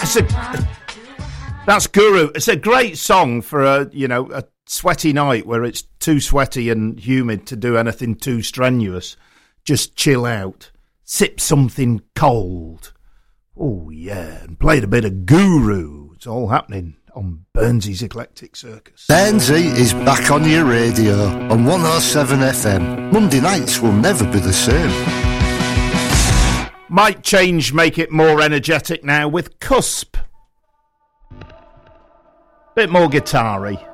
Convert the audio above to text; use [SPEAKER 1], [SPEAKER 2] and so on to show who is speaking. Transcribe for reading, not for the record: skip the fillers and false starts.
[SPEAKER 1] That's Guru. It's a great song for a sweaty night where it's too sweaty and humid to do anything too strenuous. Just chill out, sip something cold. Oh yeah, and played a bit of Guru. It's all happening on Burnsy's Eclectic Circus.
[SPEAKER 2] Burnsy is back on your radio on 107 FM. Monday nights will never be the same.
[SPEAKER 1] Might change, make it more energetic now with Cusp. Bit more guitar-y.